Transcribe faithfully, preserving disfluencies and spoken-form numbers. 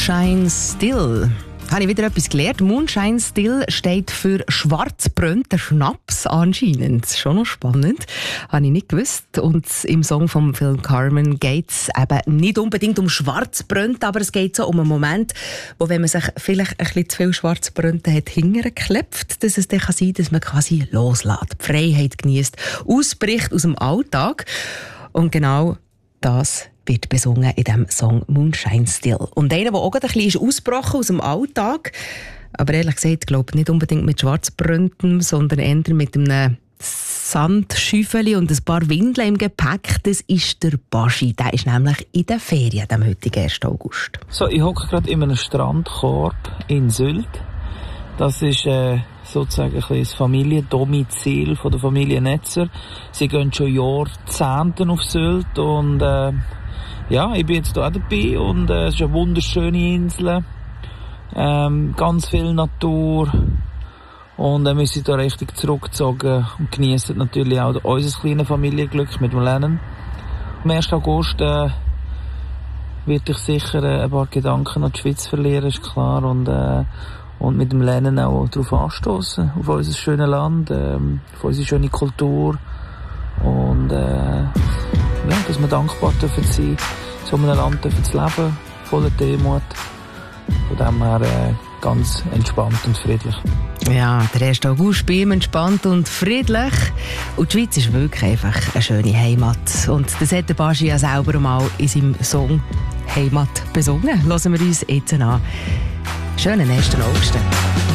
Moonshine Still. Habe ich wieder etwas gelernt. Moonshine Still steht für schwarzbrönter Schnaps anscheinend. Schon noch spannend. Habe ich nicht gewusst. Und im Song vom Film Carmen geht es eben nicht unbedingt um schwarzbrönt, aber es geht so um einen Moment, wo, wenn man sich vielleicht ein bisschen zu viel schwarzbrönte hat hingeklebt, dass es dann sein kann, dass man quasi loslässt, die Freiheit genießt, ausbricht aus dem Alltag. Und genau das wird besungen in diesem Song Moonshine Still. Und einer, der auch ein bisschen ist ausgebrochen aus dem Alltag, aber ehrlich gesagt, glaube nicht unbedingt mit Schwarzbröntem, sondern eher mit einem Sandschüffeli und ein paar Windeln im Gepäck, das ist der Baschi. Der ist nämlich in den Ferien, am heutigen ersten August. So, ich hocke gerade in einem Strandkorb in Sylt. Das ist äh, sozusagen ein bisschen das Familiendomizil von der Familie Netzer. Sie gehen schon Jahrzehnte auf Sylt und äh, ja, ich bin jetzt hier auch dabei und äh, es ist eine wunderschöne Insel, ähm, ganz viel Natur und dann äh, wir sind hier richtig zurückgezogen und genießen natürlich auch unser kleines Familienglück mit dem Lennon. Am ersten August äh, werde ich sicher äh, ein paar Gedanken an die Schweiz verlieren, ist klar, und, äh, und mit dem Lennon auch darauf anstoßen, auf unser schönes Land, äh, auf unsere schöne Kultur und äh, ja, dass wir dankbar dürfen sein, so einem Land dürfen zu leben, voller Demut. Von dem her äh, ganz entspannt und friedlich. Ja, der erste August bei ihm entspannt und friedlich. Und die Schweiz ist wirklich einfach eine schöne Heimat. Und das hat der Baschi ja selber mal in seinem Song Heimat besungen. Hören wir uns jetzt an. Schönen ersten August.